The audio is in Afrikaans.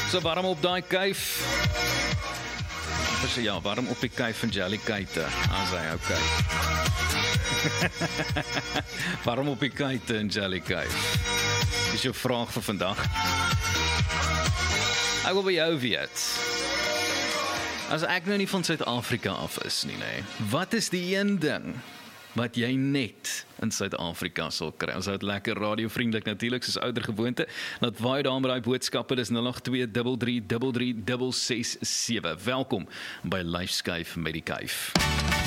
So warm op daai kuif. Ja, warm op die kuif van Jelly Kuite. As hy, okay. Warm op die kuite en Jelly Kuif. Dis jou vraag vir vandag. Ek wil by jou weet. As ek nou nie van Suid-Afrika af is nie, nee. Wat is die een ding wat jy net in Suid-Afrika sal kry? Ons hou dit lekker radiovriendelik natuurlik, soos ouer gewoonte. Laat waai daar met daai boodskappe, dis 082333667. Welkom by Lyfskuif met die Kuif.